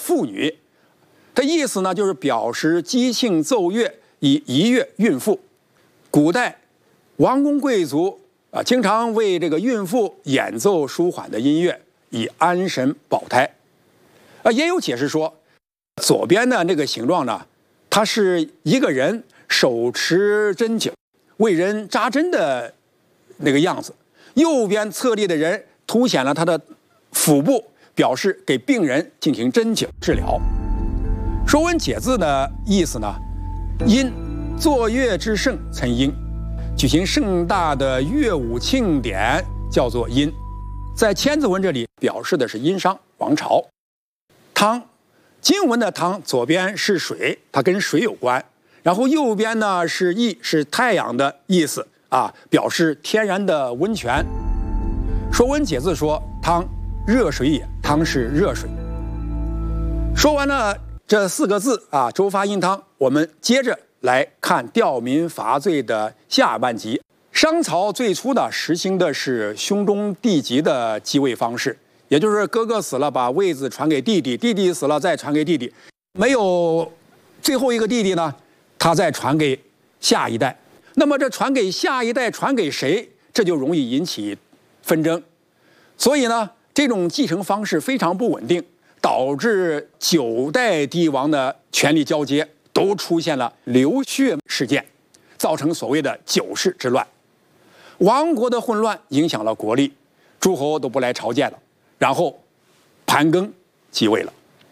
妇女，这意思呢就是表示姬庆奏乐，以一乐孕妇。古代王公贵族经常为这个孕妇演奏舒缓的音乐，以安神保胎。也有解释说，左边的那个形状呢，它是一个人手持针灸为人扎针的那个样子，右边侧立的人凸显了他的腹部，表示给病人进行针灸治疗。《说文解字》的意思呢，因作乐之盛称殷，举行盛大的乐舞庆典叫做殷。在千字文这里表示的是殷商王朝。汤，金文的汤左边是水，它跟水有关，然后右边呢是羿，是太阳的意思表示天然的温泉。《说文解字》说汤，热水也，汤是热水。说完了这4个字周发殷汤，我们接着来看吊民伐罪的下半集。商朝最初呢实行的是兄终弟及的继位方式，也就是哥哥死了把位子传给弟弟，弟弟死了再传给弟弟，没有最后一个弟弟呢，他再传给下一代。那么这传给下一代传给谁，这就容易引起纷争。所以呢，这种继承方式非常不稳定，导致9代帝王的权力交接都出现了流血事件，造成所谓的9世之乱。王国的混乱影响了国力，诸侯都不来朝见了。然后盘庚继位了。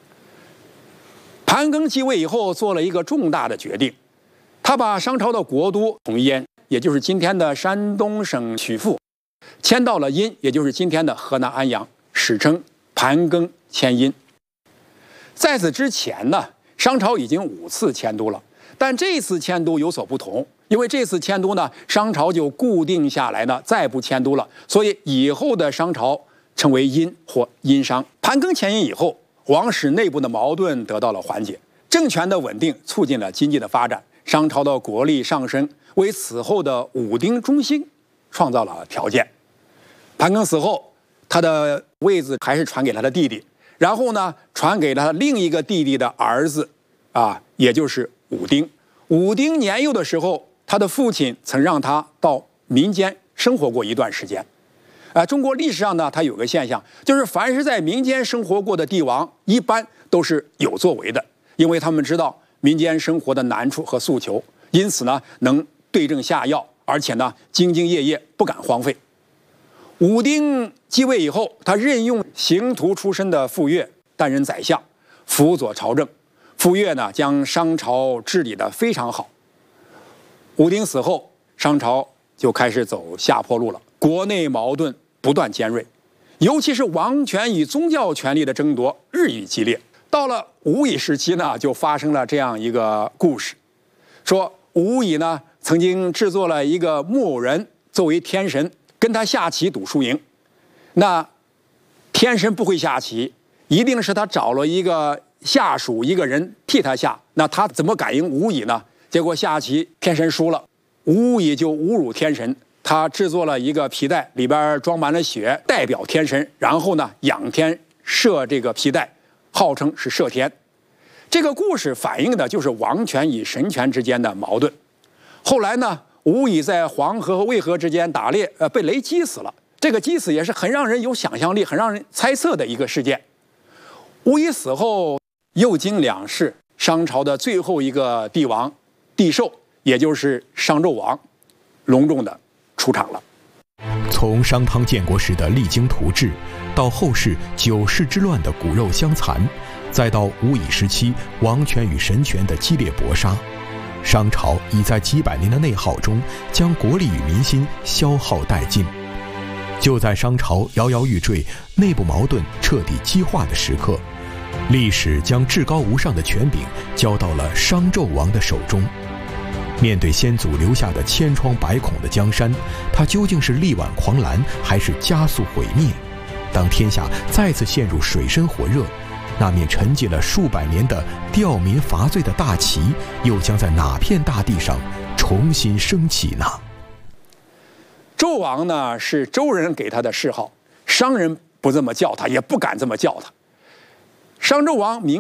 盘庚继位以后做了一个重大的决定，他把商朝的国都从燕，也就是今天的山东省曲阜，迁到了殷，也就是今天的河南安阳，史称盘庚迁殷。在此之前呢，商朝已经5次迁都了，但这次迁都有所不同，因为这次迁都呢，商朝就固定下来呢，再不迁都了，所以以后的商朝称为殷或殷商。盘庚迁殷以后，王室内部的矛盾得到了缓解，政权的稳定促进了经济的发展，商朝的国力上升，为此后的武丁中兴创造了条件。盘庚死后，他的位子还是传给他的弟弟，然后呢，传给了另一个弟弟的儿子，也就是武丁。武丁年幼的时候，他的父亲曾让他到民间生活过一段时间。中国历史上呢，它有个现象，就是凡是在民间生活过的帝王，一般都是有作为的，因为他们知道民间生活的难处和诉求，因此呢，能对症下药，而且呢，兢兢业业，不敢荒废。武丁继位以后，他任用刑徒出身的傅说担任宰相，辅佐朝政。傅说呢，将商朝治理得非常好。武丁死后，商朝就开始走下坡路了，国内矛盾不断尖锐，尤其是王权与宗教权力的争夺日益激烈。到了武乙时期呢，就发生了这样一个故事，说武乙呢曾经制作了一个木偶人作为天神，跟他下棋赌输赢。那天神不会下棋，一定是他找了一个下属一个人替他下，那他怎么敢赢武乙呢？结果下棋天神输了，武乙就侮辱天神，他制作了一个皮带，里边装满了血，代表天神，然后呢仰天射这个皮带，号称是射天。这个故事反映的就是王权与神权之间的矛盾。后来呢，武乙在黄河和渭河之间打猎，被雷击死了。这个击死也是很让人有想象力、很让人猜测的一个事件。武乙死后，又经2世，商朝的最后一个帝王帝寿，也就是商纣王，隆重的出场了。 从商汤建国时的励精图治，到后世9世之乱的骨肉相残，再到武乙时期王权与神权的激烈搏杀，商朝已在几百年的内耗中将国力与民心消耗殆尽。就在商朝摇摇欲坠、内部矛盾彻底激化的时刻，历史将至高无上的权柄交到了商纣王的手中。面对先祖留下的千疮百孔的江山，他究竟是力挽狂澜，还是加速毁灭？当天下再次陷入水深火热，那面沉寂了数百年的吊民伐罪的大旗，又将在哪片大地上重新升起呢？ 纣王呢，是周人给他的谥号，商人不这么叫他，也不敢这么叫他。商纣王名